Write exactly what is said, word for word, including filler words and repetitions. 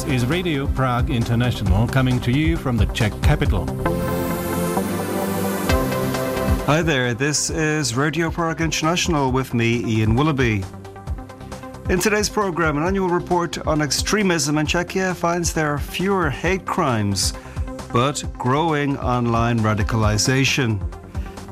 This is Radio Prague International, coming to you from the Czech capital. Hi there, this is Radio Prague International with me, Ian Willoughby. In today's programme, an annual report on extremism in Czechia finds there are fewer hate crimes, but growing online radicalisation.